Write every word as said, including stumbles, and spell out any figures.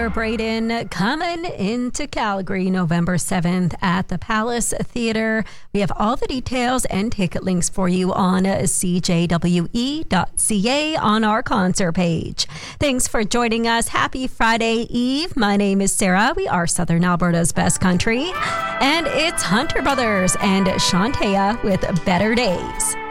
Brother Braden coming into Calgary November seventh at the Palace Theatre. We have all the details and ticket links for you on c j w e dot c a on our concert page. Thanks for joining us. Happy Friday Eve. My name is Sarah. We are Southern Alberta's best country. And it's Hunter Brothers and Shantea with Better Days.